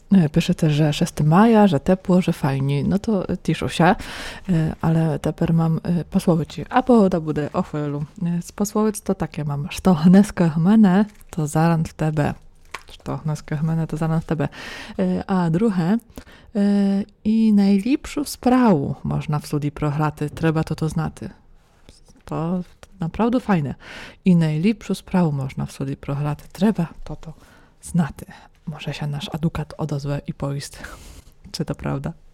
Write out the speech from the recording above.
Pisze też, że 6 maja, że tepło, że fajnie. No to ciszę się, ale teper mam posłowieci. Albo da bude o chwilu. Z posłowiec to takie mam. Što dneska hmene, to zaran w tebe. Što dneska hmene, to zaran w tebe. A drugie, i najlepszą sprawę można w studii prohlaty, trzeba to znати. To naprawdę fajne. I najlepszą sprawę można w studii prohlaty, trzeba to znati. Może się nasz edukat odezwie i poist, czy to prawda.